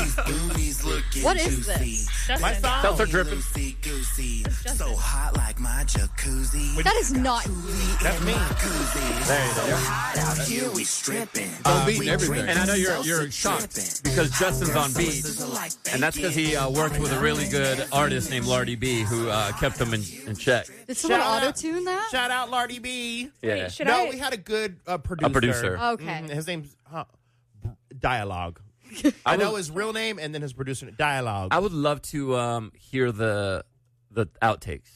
What is this? My song. Seltzer dripping. So hot like my jacuzzi. That is not. That's me. There you go. Hot out here, we stripping. On beat and everything. And I know you're shocked because Justin's on beat, and that's because he worked with a really good artist named Lardy B, who kept him in check. Did someone Shout out. auto-tune that? Shout out Lardy B. Yeah. Should No, I? we had a good producer. A producer. Okay. His name's Dialogue. I know his real name and then his producer, Dialogue. I would love to hear the outtakes.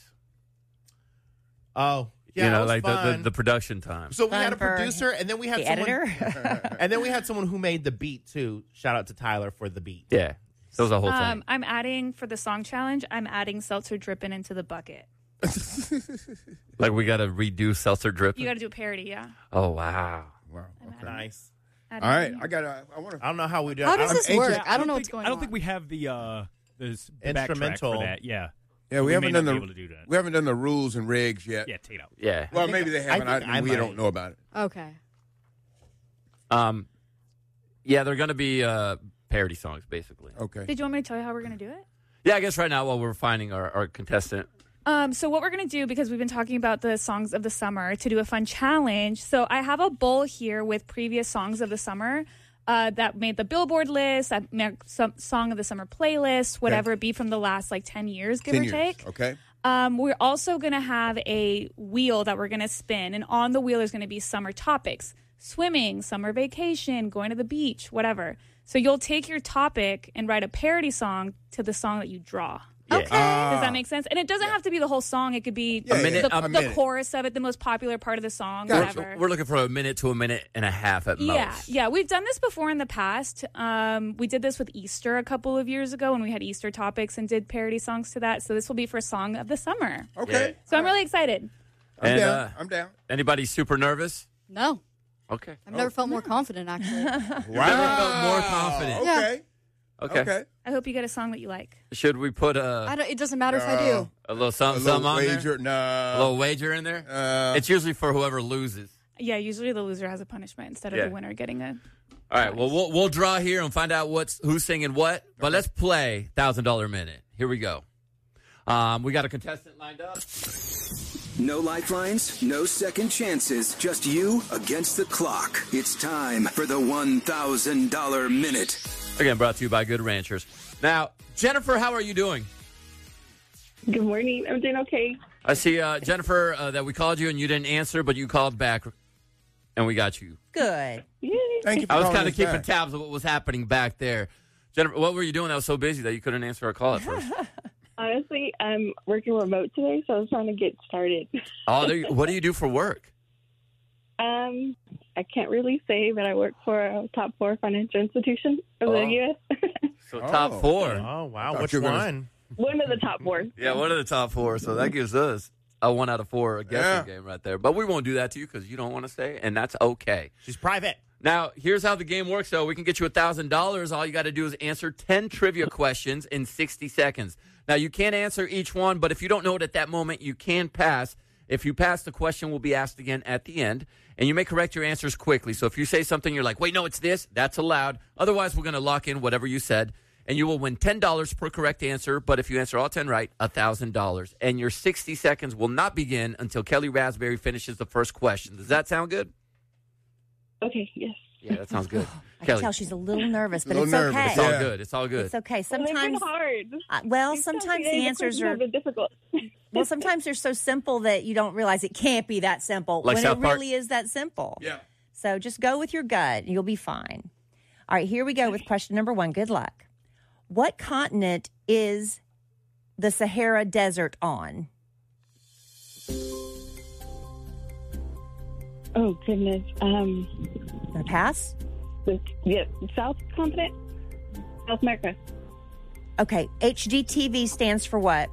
Oh, yeah, you know, it was like fun. the production time. So we Fun had a for producer, and then we had the someone, editor. and then we had someone who made the beat too. Shout out to Tyler for the beat. Yeah, that was a whole thing. I'm adding for the song challenge. I'm adding seltzer dripping into the bucket. Like we got to redo Seltzer Drip. You got to do a parody, yeah. Oh wow. Wow. Okay. Nice. All right. I want to. I don't know how we do. How does this anxious. work? I don't know what's going on. I don't think we have the backtrack Instrumental. for that. Yeah. Yeah, we We may haven't not done be able to do that. we haven't done the rules and regs yet. Yeah, take it out. Yeah. Well, maybe they haven't. I think I we might. don't know about it. Okay. Yeah, they're going to be parody songs, basically. Okay. Did you want me to tell you how we're going to do it? Yeah, I guess right now while we're finding our contestant. So what we're going to do, because we've been talking about the songs of the summer, to do a fun challenge. So I have a bowl here with previous songs of the summer that made the Billboard list, that made some song of the summer playlist, whatever it be from the last 10 years, give 10 or years. take. Okay. We're also going to have a wheel that we're going to spin, and on the wheel there's going to be summer topics: swimming, summer vacation, going to the beach, whatever. So you'll take your topic and write a parody song to the song that you draw. Yeah. Does that make sense? And it doesn't have to be the whole song. It could be Yeah, minute- the, a the minute. chorus of it, the most popular part of the song, Gotcha. whatever. We're looking for a minute to a minute and a half at most. Yeah. We've done this before in the past. We did this with Easter a couple of years ago when we had Easter topics and did parody songs to that. So this will be for Song of the Summer. Okay. So I'm really excited. I'm And, down. I'm down. Anybody super nervous? No. Okay. I've never felt more confident, actually. Never felt more confident. Okay. Okay. Okay. I hope you get a song that you like. Should we put a It doesn't matter if I do. little A something, little something on wager. there? A No. little wager in there? It's usually for whoever loses. Yeah, usually the loser has a punishment instead of Yeah. the winner getting a... All right. Well, we'll draw here and find out who's singing what. But let's play $1,000 Minute. Here we go. We got a contestant lined up. No lifelines, no second chances, just you against the clock. It's time for the $1,000 Minute. Again, brought to you by Good Ranchers. Now, Jennifer, how are you doing? Good morning. I'm doing okay. I see, Jennifer, that we called you and you didn't answer, but you called back and we got you. Good. Yay. Thank you for I was calling kind of us keeping back. tabs of what was happening back there. Jennifer, what were you doing that was so busy that you couldn't answer our call at first? Honestly, I'm working remote today, so I was trying to get started. What do you do for work? I can't really say, but I work for a top 4 financial institution of the U.S. So top 4. Oh wow, Thought which you were gonna- one? One of the top 4. Yeah, one of the top 4. So that gives us a 1 out of 4 guessing Yeah. game right there. But we won't do that to you because you don't want to say, and that's okay. She's private. Now, here's how the game works, though. We can get you $1,000. All you got to do is answer 10 trivia questions in 60 seconds. Now, you can't answer each one, but if you don't know it at that moment, you can pass. If you pass, the question will be asked again at the end, and you may correct your answers quickly. So if you say something, you're like, wait, no, it's this, that's allowed. Otherwise, we're going to lock in whatever you said, and you will win $10 per correct answer. But if you answer all 10 right, $1,000. And your 60 seconds will not begin until Kelly Raspberry finishes the first question. Does that sound good? Okay, yes. Yeah, that sounds good. I can Kelly, tell she's a little nervous, but A it's little nervous, okay. it's all Yeah. good. It's all good. It's okay. Well, they've been Sometimes, hard. sometimes the answers are been difficult. well, sometimes they're so simple that you don't realize it can't be that simple Like when South it Park? really is that simple. Yeah. So just go with your gut, and you'll be fine. All right, here we go with question number 1. Good luck. What continent is the Sahara Desert on? Oh, goodness. Gonna pass? South continent? South America. Okay, HGTV stands for what?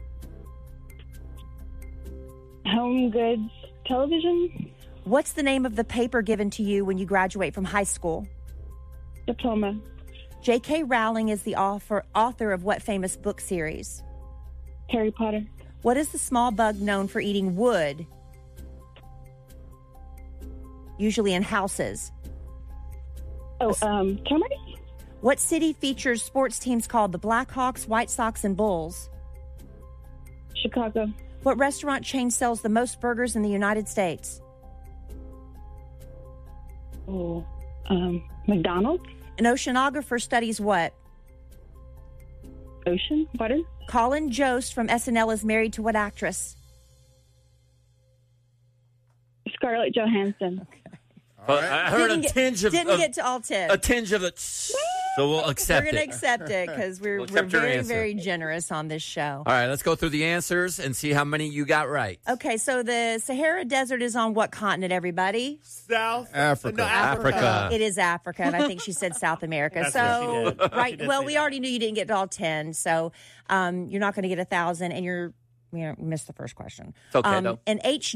Home Goods Television? What's the name of the paper given to you when you graduate from high school? Diploma. J.K. Rowling is the author of what famous book series? Harry Potter. What is the small bug known for eating wood? Usually in houses. Oh, termites? What city features sports teams called the Blackhawks, White Sox, and Bulls? Chicago. What restaurant chain sells the most burgers in the United States? Oh, McDonald's. An oceanographer studies what? Ocean. Water. Colin Jost from SNL is married to what actress? Scarlett Johansson. I heard Didn't a get- tinge of Didn't get to all 10. a tinge of the. So we'll accept We're going to it. accept it because we're accept your very, answer. very generous on this show. All right, let's go through the answers and see how many you got right. Okay, so the Sahara Desert is on what continent, everybody? South Africa. No, Africa. It is Africa, and I think she said South America. That's what she did. She Right. did Well, say we that. already knew you didn't get to all 10, so you're not going to get 1,000, and you missed the first question. It's okay, though. An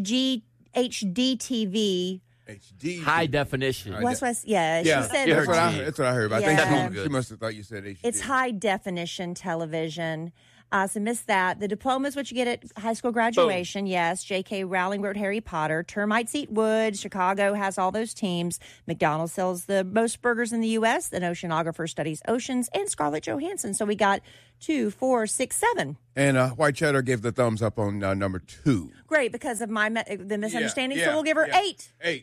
HDTV. HD. High definition. She said That's what I heard. But I Yeah. think she must have thought you said HD. it's high definition television. So missed that. The diploma is what you get at high school graduation. Yes. J.K. Rowling wrote Harry Potter. Termites eat wood. Chicago has all those teams. McDonald's sells the most burgers in the U.S. An oceanographer studies oceans. And Scarlett Johansson. So we got 2, 4, 6, 7. And White Cheddar gave the thumbs up on number 2. Great, because of the misunderstanding. Yeah, So we'll give her yeah. 8. $80.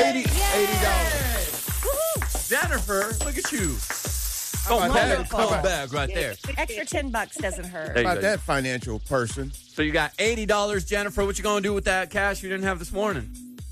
Woohoo! Jennifer, look at you. Oh, about pat that? come bag right there. Extra $10 doesn't hurt. There you About go. that financial person. So you got $80, Jennifer. What you gonna do with that cash you didn't have this morning?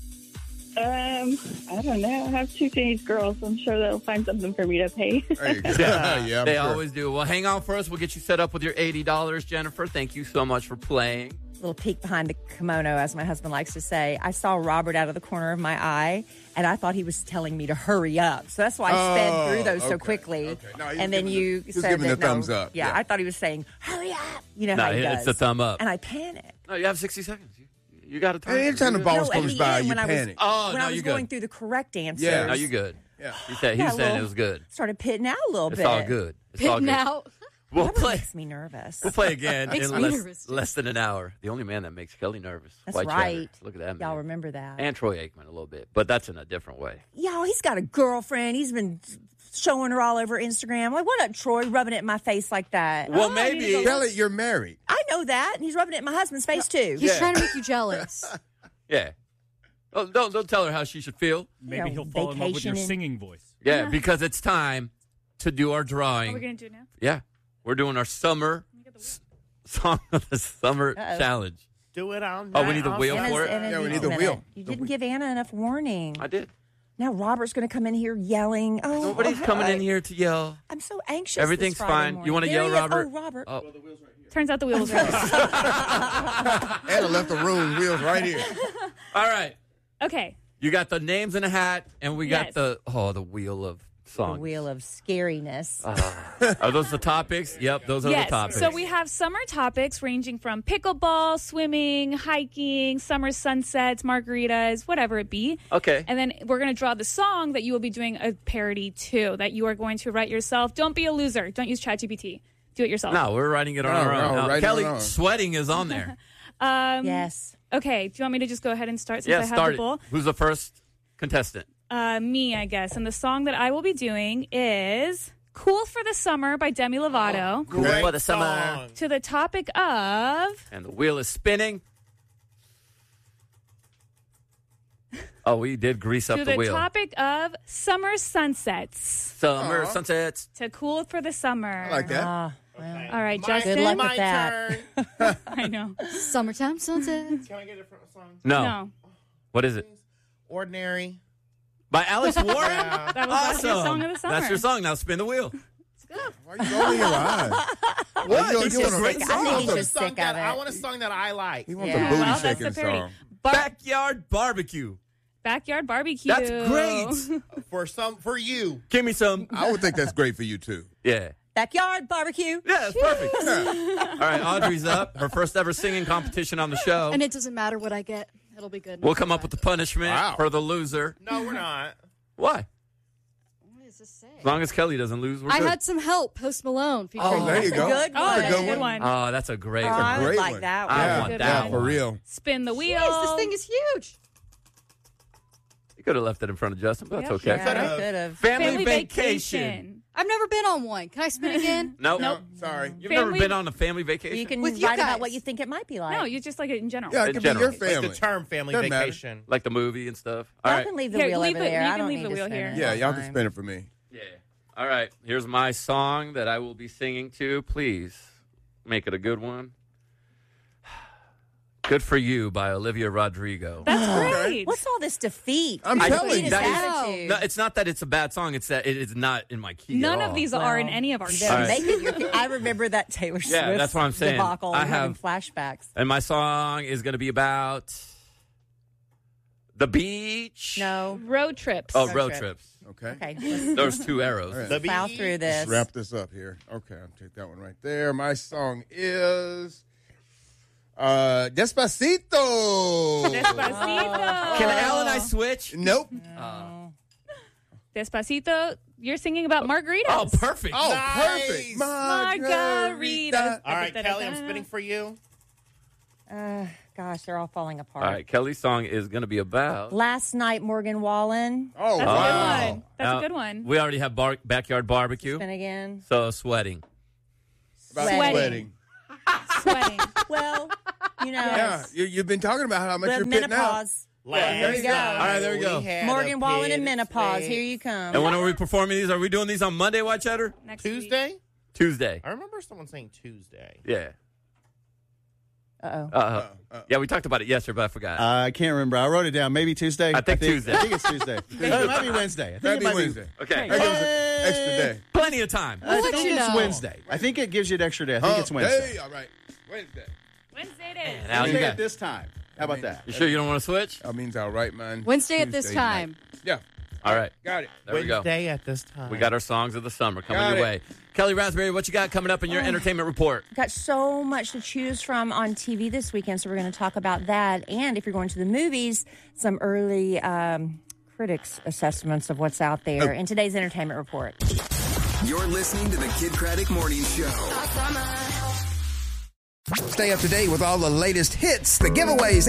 I don't know. I have 2 teenage girls. I'm sure they'll find something for me to pay. There you go. Yeah, I'm They sure. always do. Well, hang on for us. We'll get you set up with your $80, Jennifer. Thank you so much for playing. Little peek behind the kimono, as my husband likes to say. I saw Robert out of the corner of my eye, and I thought he was telling me to hurry up. So that's why I sped through those so okay, quickly. okay. No, he was And then giving you the- he was said giving that the thumbs up. Yeah, Yeah. I thought he was saying, hurry up. You know No, how he does. it's a thumb up. And I panicked. No, you have 60 seconds. You got to time. Anytime the You're ball good. No, at comes the by, end, you when I was- panic. Oh, when no, I was you going good. through the correct answers. Yeah. No, you good. Yeah. He said well, it was good. Started pitting out a little It's bit. all good. It's all Pitting good. out. We'll Robert play. makes me nervous. We'll play again Makes in me nervous, too. less than an hour. The only man that makes Kelly nervous. That's White right. Cheddar. Look at that man. Y'all remember that. And Troy Aikman a little bit, but that's in a different way. Y'all, he's got a girlfriend. He's been showing her all over Instagram. Like, what up, Troy, rubbing it in my face like that? Well, Oh, I need to maybe- go- Tell it you're married. I know that. And he's rubbing it in my husband's face, too. He's trying to make you jealous. Yeah. Oh, don't tell her how she should feel. Maybe You know, he'll fall in love with your vacationing. singing voice. Yeah, because it's time to do our Are drawing. we going to do it now? Yeah, we're doing our summer song of the summer Uh-oh. challenge. Do it on. Oh, we need the night wheel on Anna's- for it? Anna Yeah, we needs need a the minute. wheel. You didn't give Anna enough warning. I did. Now Robert's going to come in here yelling. Oh, Nobody's coming in here to yell. I'm so anxious. Everything's this Friday fine. morning. You wanna There yell, he is. Robert? Oh, Robert. Oh, Turns out the wheel was right. Anna left the room, wheels right here. all right. Okay. You got the names in a hat, and we got Yes. the wheel of The songs. wheel of scariness. Are those the topics? Yep, those are Yes. the topics. So we have summer topics ranging from pickleball, swimming, hiking, summer sunsets, margaritas, whatever it be. Okay. And then we're going to draw the song that you will be doing a parody to, that you are going to write yourself. Don't be a loser. Don't use ChatGPT. Do it yourself. No, we're writing it on our own. no, Now, write it Kelly, on our own. sweating is on there. Yes. Okay. Do you want me to just go ahead and start since Yeah, I have start the it. bowl? Who's the first contestant? Me, I guess. And the song that I will be doing is Cool for the Summer by Demi Lovato. Cool Great for the summer. song. To the topic of And the wheel is spinning. Oh, we did grease up to the the wheel. topic of summer sunsets. Summer sunsets. To cool for the summer. I like that. Ah, well. All right, My- Justin. Good luck my with that. turn. I know. Summertime sunset. Can I get a different song? No. What is it? Ordinary. By Alex Warren? Yeah. That was Awesome. your song of the summer. That's your song. Now spin the wheel. Why are you rolling your eyes? What? You It's want a a great sick- I song. think he's I want a just song sick that- of it. I want a song that I like. He wants Yeah. a booty Well, that's shaking the parody. song. Backyard barbecue. Backyard barbecue. That's great. For you. Give me some. I would think that's great for you, too. Yeah. Backyard barbecue. Yeah, that's perfect. All right, Audrey's up. Her first ever singing competition on the show. And it doesn't matter what I get. It'll be good. We'll come up with the punishment Wow. for the loser. No, we're not. Why? What does this say? As long as Kelly doesn't lose, we're I good. had some help. Post Malone. Oh, there you go. Good Oh, one. that's a good good one. Oh, that's a great Oh, one. I would great like one. that I one. want Good that one. For one. real. Spin the wheel. Jeez, this thing is huge. You could have left it in front of Justin, but that's Yep. okay. Yeah, I could have. Family, Family vacation. vacation. I've never been on one. Can I spin again? Nope. Nope. Sorry. You've never been on a family vacation? You can With you write about guys. what you think it might be like. No, you just like it in general. Yeah, it In could general. be your family. Like the term family Doesn't matter. vacation. Like the movie and stuff. All Y'all right. can leave the Here, wheel leave over it- there. you I can don't leave need the to wheel spin here. it. Yeah, That's y'all can fine. spin it for me. Yeah. All right. Here's my song that I will be singing to. Please make it a good one. Good for You by Olivia Rodrigo. That's great. What's all this defeat? I'm Defeat telling you. is That is- attitude. No, it's not that it's a bad song. It's that it is not in my key. None at of all. these are in any of our They're All right. making your- I remember that Taylor Swift Yeah, that's what I'm saying. debacle. I I'm having have- flashbacks. And my song is going to be about the beach. No. road trips. Oh, Road road trip. trips. Okay. Okay. There's 2 arrows. All right. The Plow beach. through this. Let's wrap this up here. Okay, I'll take that one right there. My song is Despacito. Despacito. Can Al and I switch? Nope. Despacito. You're singing about margaritas. Oh, perfect. Oh, Nice. perfect. Margaritas. All right, Kelly, I'm spinning for you. Gosh, they're all falling apart. All right, Kelly's song is going to be about. Last night, Morgan Wallen. Oh, That's wow. a good one. That's Now, a good one. We already have backyard barbecue, Spin again. so sweating. About Sweating. Sweating. Well, you know, Yeah, you've been talking about how much the you're pitting out. menopause. There you go. All right, there we go. Morgan Wallen and menopause. Here you come. And when are we performing these? Are we doing these on Monday, White Cheddar? Next week. Tuesday? Tuesday. I remember someone saying Tuesday. Yeah. Uh-oh. Yeah, we talked about it yesterday, but I forgot. I can't remember. I wrote it down. Maybe Tuesday. I think Tuesday. I think it's Tuesday. It might be Wednesday. I think That'd it be might Wednesday. Okay. That gives an extra day. Plenty of time. I think let you it's know. Wednesday. I think it gives you an extra day. I think it's Wednesday. Hey, all right. Wednesday. Wednesday it is. Now you Wednesday got. at this time. How about that? You sure you don't want to switch? That means all right, man. Wednesday at this Tuesday time. night. Yeah, All right. got it. There we go. Wednesday at this time. We got our songs of the summer coming Got your it. way. Kelly Raspberry, what you got coming up in your entertainment report? Got so much to choose from on TV this weekend, so we're going to talk about that. And if you're going to the movies, some early critics' assessments of what's out there in today's entertainment report. You're listening to the Kid Craddock Morning Show. Stay up to date with all the latest hits, the giveaways,